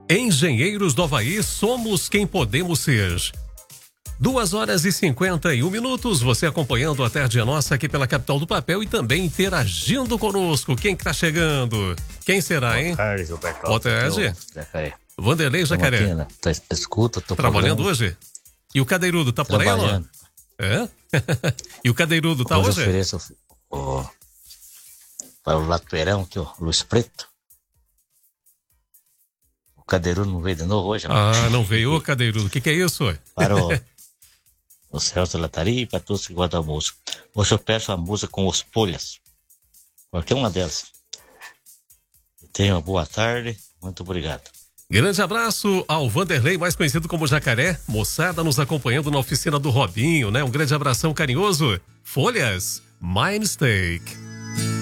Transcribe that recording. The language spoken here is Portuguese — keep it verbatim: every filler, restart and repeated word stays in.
Engenheiros do Havaí, somos quem podemos ser. Duas horas e cinquenta e um minutos, você acompanhando a Tarde Nossa aqui pela Capital do Papel e também interagindo conosco. Quem que tá chegando? Quem será, hein? Boa tarde, Gilberto. Boa tarde. Jacaré. Vanderlei Jacaré. Aqui, né? Tá, escuta, tô Trabalhando falando. hoje? E o Cadeirudo tá por aí, não? É? E o Cadeirudo tá hoje? hoje? Eu ofereço o, para o Latoeirão aqui, ó, Luz Preto. O Cadeirudo não veio de novo hoje, não? Ah, não veio, ô Cadeirudo. O que que é isso? Para o, o Celso Latari e para todos que gostam da música. Hoje eu peço a música com os Polhas. Qualquer uma delas. Tenha uma boa tarde. Muito obrigado. Grande abraço ao Vanderlei, mais conhecido como Jacaré. Moçada nos acompanhando na oficina do Robinho, né? Um grande abração carinhoso. Folhas, My Mistake.